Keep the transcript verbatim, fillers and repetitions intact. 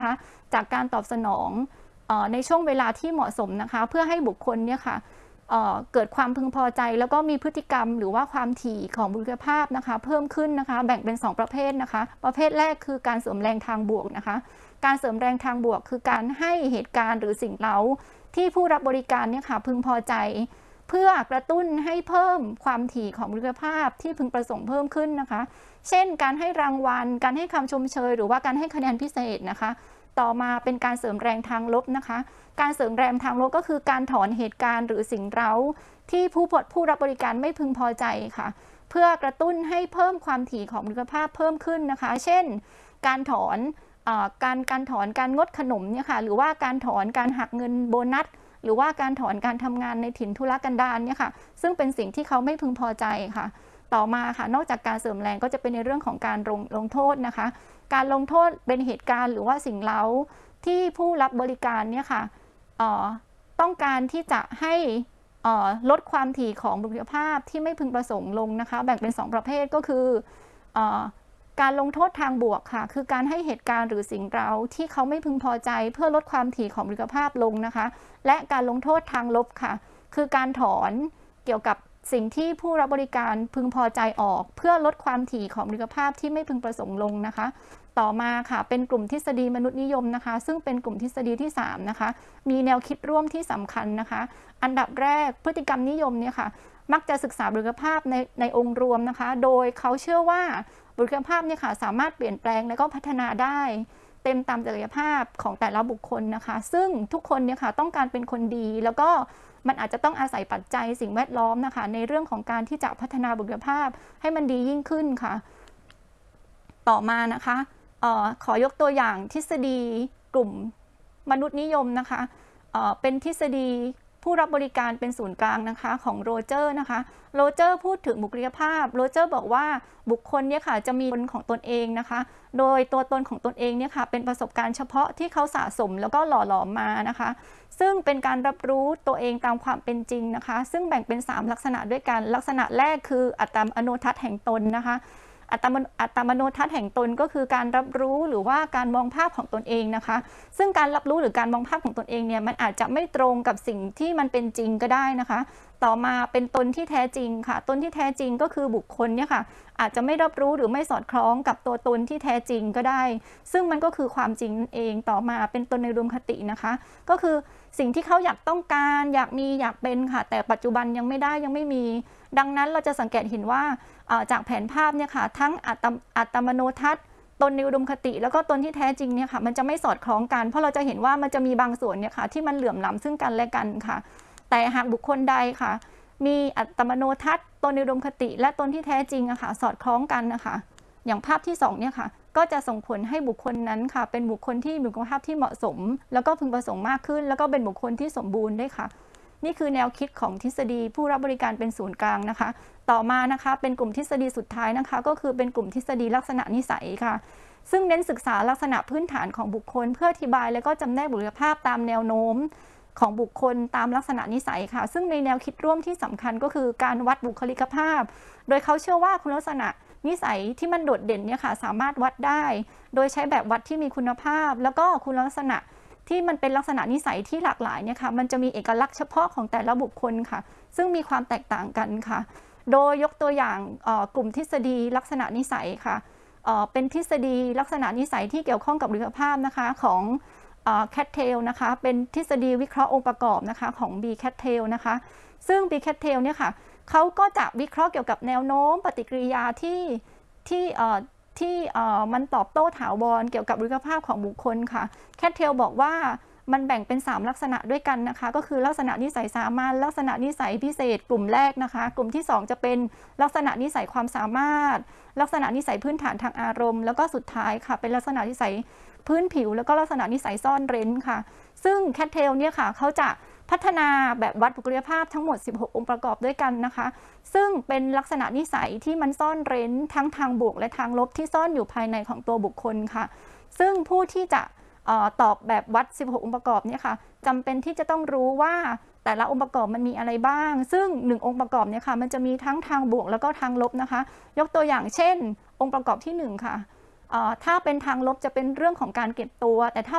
นะคะจากการตอบสนองในช่วงเวลาที่เหมาะสมนะคะเพื่อให้บุคคลเนี่ยค่ะเ, เกิดความพึงพอใจแล้วก็มีพฤติกรรมหรือว่าความถี่ของบุคลิกภาพนะคะเพิ่มขึ้นนะคะแบ่งเป็นสองประเภทนะคะประเภทแรกคือการเสริมแรงทางบวกนะคะการเสริมแรงทางบวกคือการให้เหตุการณ์หรือสิ่งเร้าที่ผู้รับบริการเนี่ยค่ะพึงพอใจเพื่อกระตุ้นให้เพิ่มความถี่ของบุคลิกภาพที่พึงประสงค์เพิ่มขึ้นนะคะเช่นการให้รางวัลการให้คำชมเชยหรือว่าการให้คะแนนพิเศษนะคะต่อมาเป็นการเสริมแรงทางลบนะคะการเสริมแรงทางลบก็คือการถอนเหตุการณ์หรือสิ่งเร้าที่ผู้ผู้รับบริการไม่พึงพอใจค่ะเพื่อกระตุ้นให้เพิ่มความถี่ของบุคลิกภาพเพิ่มขึ้นนะคะเช่นการถอนการการถอนการงดขนมเนี่ยค่ะหรือว่าการถอนการหักเงินโบนัสหรือว่าการถอนการทำงานในถิ่นทุรกันดารเนี่ยค่ะซึ่งเป็นสิ่งที่เขาไม่พึงพอใจค่ะต่อมาค่ะนอกจากการเสริมแรงก็จะเป็นในเรื่องของการลงลงโทษนะคะการลงโทษเป็นเหตุการณ์หรือว่าสิ่งเร้าที่ผู้รับบริการเนี่ยค่ะต้องการที่จะให้ลดความถี่ของบุคลิกภาพที่ไม่พึงประสงค์ลงนะคะแบ่งเป็นสองประเภทก็คือการลงโทษทางบวกค่ะคือการให้เหตุการณ์หรือสิ่งเร้าที่เขาไม่พึงพอใจเพื่อลดความถี่ของบุคลิกภาพลงนะคะและการลงโทษทางลบค่ะคือการถอนเกี่ยวกับสิ่งที่ผู้รับบริการพึงพอใจออกเพื่อลดความถี่ของบุคลิกภาพที่ไม่พึงประสงค์ลงนะคะต่อมาค่ะเป็นกลุ่มทฤษฎีมนุษยนิยมนะคะซึ่งเป็นกลุ่มทฤษฎีที่สามนะคะมีแนวคิดร่วมที่สำคัญนะคะอันดับแรกพฤติกรรมนิยมเนี่ยค่ะมักจะศึกษาบุคลิกภาพในในองค์รวมนะคะโดยเขาเชื่อว่าบุคลิกภาพเนี่ยค่ะสามารถเปลี่ยนแปลงและก็พัฒนาได้เต็มตามศักยภาพของแต่ละบุคคลนะคะซึ่งทุกคนเนี่ยค่ะต้องการเป็นคนดีแล้วก็มันอาจจะต้องอาศัยปัจจัยสิ่งแวดล้อมนะคะในเรื่องของการที่จะพัฒนาบุคลิกภาพให้มันดียิ่งขึ้นค่ะต่อมานะคะออขอยกตัวอย่างทฤษฎีกลุ่มมนุษยนิยมนะคะเอ่อเป็นทฤษฎีผู้รับบริการเป็นศูนย์กลางนะคะของโรเจอร์นะคะโรเจอร์พูดถึงบุคลิกภาพโรเจอร์บอกว่าบุคคลเนี่ยค่ะจะมีตนของตนเองนะคะโดยตัวตนของตนเองเนี่ยค่ะเป็นประสบการณ์เฉพาะที่เขาสะสมแล้วก็หล่อหลอมมานะคะซึ่งเป็นการรับรู้ตัวเองตามความเป็นจริงนะคะซึ่งแบ่งเป็นสามลักษณะด้วยกันลักษณะแรกคืออัตมโนทัศน์แห่งตนนะคะอัตมอัตมโนทัศน์แห่งตนก็คือการรับรู้หรือว่าการมองภาพของตนเองนะคะซึ่งการรับรู้หรือการมองภาพของตนเองเนี่ยมันอาจจะไม่ตรงกับสิ่งที่มันเป็นจริงก็ได้นะคะต่อมาเป็นตนที่แท้จริงค่ะตนที่แท้จริงก็คือบุคคลเนี่ยค่ะอาจจะไม่รับรู้หรือไม่สอดคล้องกับตัวตนที่แท้จริงก็ได้ซึ่งมันก็คือความจริงนั่นเองต่อมาเป็นตนในอุดมคตินะคะก็คือสิ่งที่เขาอยากต้องการอยากมีอยากเป็นค่ะแต่ปัจจุบันยังไม่ได้ยังไม่มีดังนั้นเราจะสังเกตเห็นว่าจากแผนภาพเนี่ยค่ะทั้งอัตอัตมโนทัศน์ตนในอุดมคติแล้วก็ตนที่แท้จริงเนี่ยค่ะมันจะไม่สอดคล้องกันเพราะเราจะเห็นว่ามันจะมีบางส่วนเนี่ยค่ะที่มันเหลื่อมล้ำซึ่งกันและกันค่ะแต่หากบุคคลใดค่ะมีอัตมโนทัศน์ตนในอุดมคติและตนที่แท้จริงอะค่ะสอดคล้องกันนะคะอย่างภาพที่สองเนี่ยค่ะก็จะส่งผลให้บุคคลนั้นค่ะเป็นบุคคลที่มีคุณภาพที่เหมาะสมแล้วก็พึงประสงค์มากขึ้นแล้วก็เป็นบุคคลที่สมบูรณ์ด้วยค่ะนี่คือแนวคิดของทฤษฎีผู้รับบริการเป็นศูนย์กลางนะคะต่อมานะคะเป็นกลุ่มทฤษฎีสุดท้ายนะคะก็คือเป็นกลุ่มทฤษฎีลักษณะนิสัยค่ะซึ่งเน้นศึกษาลักษณะพื้นฐานของบุคคลเพื่ออธิบายและก็จำแนกบุคลิกภาพตามแนวโน้มของบุคคลตามลักษณะนิสัยค่ะซึ่งในแนวคิดร่วมที่สำคัญก็คือการวัดบุคลิกภาพโดยเขาเชื่อว่าคุณลักษณะนิสัยที่มันโดดเด่นเนี่ยค่ะสามารถวัดได้โดยใช้แบบวัดที่มีคุณภาพแล้วก็คุณลักษณะที่มันเป็นลักษณะนิสัยที่หลากหลายเนี่ยค่ะมันจะมีเอกลักษณ์เฉพาะของแต่ละบุคคลค่ะซึ่งมีความแตกต่างกันค่ะโดยยกตัวอย่างกลุ่มทฤษฎีลักษณะนิสัยค่ะเป็นทฤษฎีลักษณะนิสัยที่เกี่ยวข้องกับบุคลิกภาพนะคะของแคทเทลนะคะเป็นทฤษฎีวิเคราะห์องค์ประกอบนะคะของบีแคทเทลนะคะซึ่งบีแคทเทลเนี่ยค่ะเขาก็จะวิเคราะห์เกี่ยวกับแนวโน้มปฏิกิริยาที่ที่ที่มันตอบโต้ถาวรเกี่ยวกับบุคลิกภาพของบุคคลค่ะแคทเทลบอกว่ามันแบ่งเป็นสามลักษณะด้วยกันนะคะก็คือลักษณะนิสัยสามัญลักษณะนิสัยพิเศษกลุ่มแรกนะคะกลุ่มที่สองจะเป็นลักษณะนิสัยความสามารถลักษณะนิสัยพื้นฐานทางอารมณ์แล้วก็สุดท้ายค่ะเป็นลักษณะนิสัยพื้นผิวแล้วก็ลักษณะนิสัยซ่อนเร้นค่ะซึ่งแคทเทลเนี่ยค่ะเขาจะพัฒนาแบบวัดบุคลิกภาพทั้งหมดสิบหกองค์ประกอบด้วยกันนะคะซึ่งเป็นลักษณะนิสัยที่มันซ่อนเร้นทั้งทางบวกและทางลบที่ซ่อนอยู่ภายในของตัวบุคคลค่ะซึ่งผู้ที่จะตอบแบบวัดสิบหกองค์ประกอบเนี่ยค่ะจำเป็นที่จะต้องรู้ว่าแต่ละองค์ประกอบมันมีอะไรบ้างซึ่งหนึ่งองค์ประกอบเนี่ยค่ะมันจะมีทั้งทางบวกแล้วก็ทางลบนะคะยกตัวอย่างเช่นองค์ประกอบที่หนึ่งค่ะถ้าเป็นทางลบจะเป็นเรื่องของการเก็บตัวแต่ถ้า